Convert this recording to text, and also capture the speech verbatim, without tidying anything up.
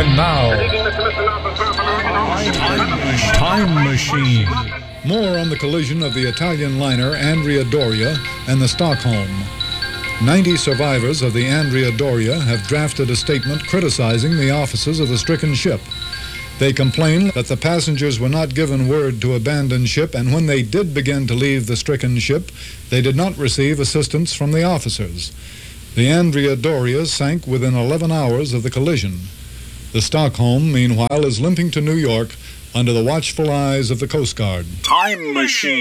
And now, Time Machine. More on the collision of the Italian liner Andrea Doria and the Stockholm. ninety survivors of the Andrea Doria have drafted a statement criticizing the officers of the stricken ship. They complain that the passengers were not given word to abandon ship, and when they did begin to leave the stricken ship, they did not receive assistance from the officers. The Andrea Doria sank within eleven hours of the collision. The Stockholm, meanwhile, is limping to New York under the watchful eyes of the Coast Guard. Time Machine.